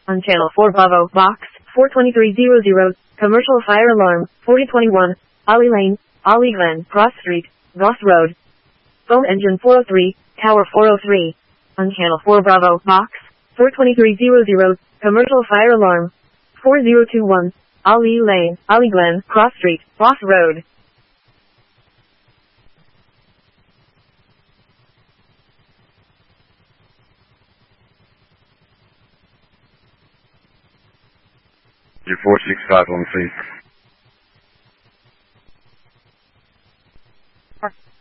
On channel 4 Bravo, box 42300, commercial fire alarm, 4021, Ollie Lane, Ollie Glen, Cross Street, Ross Road. Phone engine 403, tower 403. On channel 4 Bravo, box 42300, commercial fire alarm, 4021, Ollie Lane, Ollie Glen, Cross Street, Ross Road. Your 465 on please.